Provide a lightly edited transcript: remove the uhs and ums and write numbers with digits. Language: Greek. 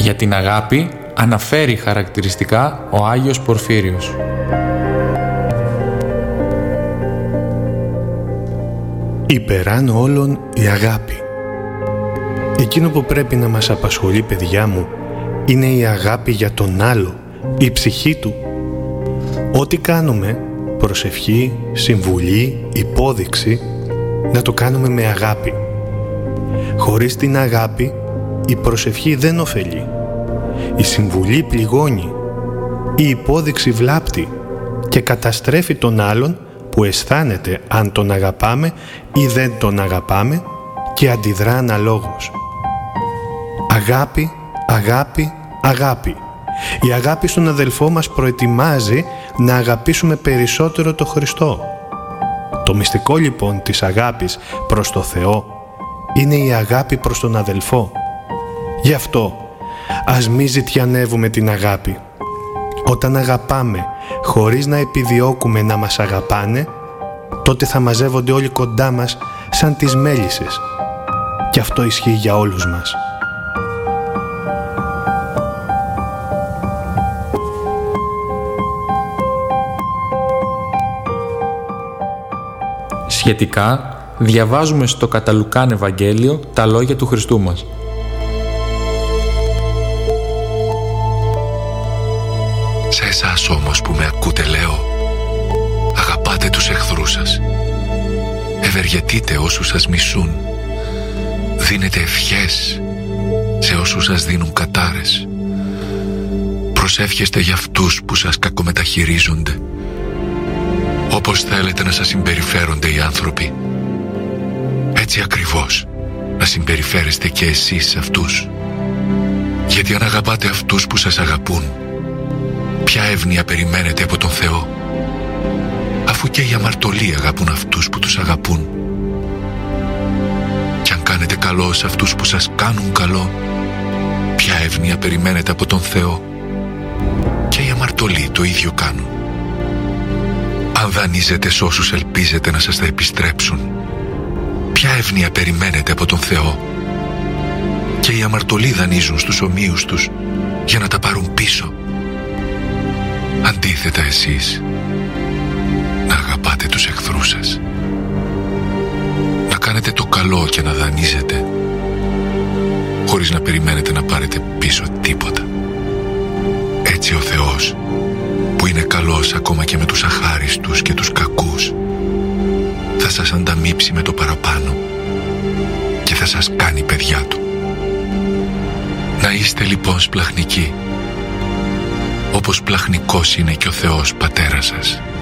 Για την αγάπη αναφέρει χαρακτηριστικά ο Άγιος Πορφύριος. Υπεράν όλων η αγάπη. Εκείνο που πρέπει να μας απασχολεί, παιδιά μου, είναι η αγάπη για τον άλλο, η ψυχή του. Ό,τι κάνουμε, προσευχή, συμβουλή, υπόδειξη, να το κάνουμε με αγάπη. Χωρίς την αγάπη, η προσευχή δεν ωφελεί. Η συμβουλή πληγώνει. Η υπόδειξη βλάπτει και καταστρέφει τον άλλον που αισθάνεται αν τον αγαπάμε ή δεν τον αγαπάμε και αντιδρά αναλόγως. Αγάπη, αγάπη, αγάπη. Η αγάπη στον αδελφό μας προετοιμάζει να αγαπήσουμε περισσότερο το Χριστό. Το μυστικό λοιπόν της αγάπης προς το Θεό είναι η αγάπη προς τον αδελφό. Γι' αυτό ας μη ζητιανεύουμε την αγάπη. Όταν αγαπάμε χωρίς να επιδιώκουμε να μας αγαπάνε, τότε θα μαζεύονται όλοι κοντά μας σαν τις μέλισσες. Και αυτό ισχύει για όλους μας. Σχετικά, διαβάζουμε στο κατά Λουκάν Ευαγγέλιο τα λόγια του Χριστού μας. Σε εσάς όμως που με ακούτε λέω, αγαπάτε τους εχθρούς σας, ευεργετείτε όσους σας μισούν, δίνετε ευχές σε όσους σας δίνουν κατάρες, προσεύχεστε για αυτούς που σας κακομεταχειρίζονται, όπως θέλετε να σας συμπεριφέρονται οι άνθρωποι, έτσι ακριβώς να συμπεριφέρεστε και εσείς σε αυτούς. Γιατί αν αγαπάτε αυτούς που σας αγαπούν, ποια εύνοια περιμένετε από τον Θεό, αφού και οι αμαρτωλοί αγαπούν αυτούς που τους αγαπούν. Κι αν κάνετε καλό σε αυτούς που σας κάνουν καλό, ποια εύνοια περιμένετε από τον Θεό, και οι αμαρτωλοί το ίδιο κάνουν. Αν δανείζετε σ' όσους ελπίζετε να σας τα επιστρέψουν, ποια εύνοια περιμένετε από τον Θεό, και οι αμαρτωλοί δανείζουν στους ομοίους τους για να τα πάρουν πίσω. Αντίθετα εσείς, να αγαπάτε τους εχθρούς σας, να κάνετε το καλό και να δανείζετε, χωρίς να περιμένετε να πάρετε πίσω τίποτα. Έτσι ο Θεός, που είναι καλός ακόμα και με τους αχάριστους και τους κακούς, θα σας ανταμείψει με το παραπάνω και θα σας κάνει παιδιά του. Να είστε λοιπόν σπλαχνικοί, όπως πλαχνικός είναι και ο Θεός πατέρας σας.